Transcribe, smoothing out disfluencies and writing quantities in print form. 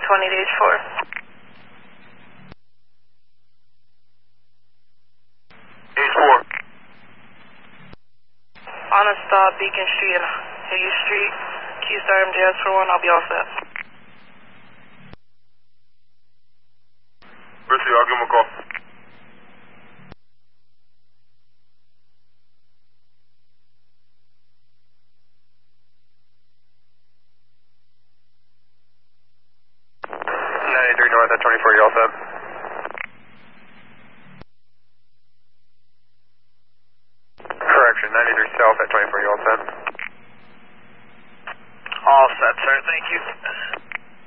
20 days 4. On a stop, Beacon Street and Higgy Street, Q-Star MJS for 1, I'll be all set. Briefly, I'll give him a call. North at 24, you all set? Correction, 93 South at 24, you all set? All set, sir, thank you.